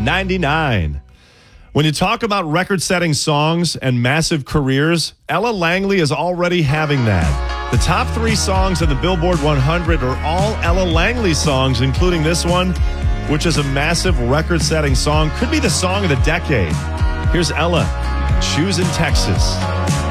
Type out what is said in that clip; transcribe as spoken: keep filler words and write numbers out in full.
ninety-nine. When you talk about record-setting songs and massive careers, Ella Langley is already having that. The top three songs in the Billboard one hundred are all Ella Langley songs, including this one, which is a massive record-setting song. Could be the song of the decade. Here's Ella, Choosing Texas.